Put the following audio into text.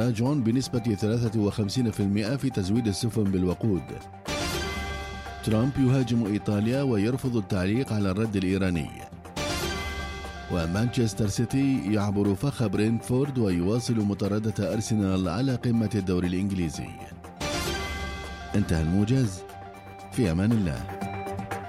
تراجع بنسبة 53% في تزويد السفن بالوقود. ترامب يهاجم إيطاليا ويرفض التعليق على الرد الإيراني. ومانشستر سيتي يعبر فخ برينتفورد ويواصل مطاردة أرسنال على قمة الدوري الإنجليزي. انتهى الموجز، في أمان الله.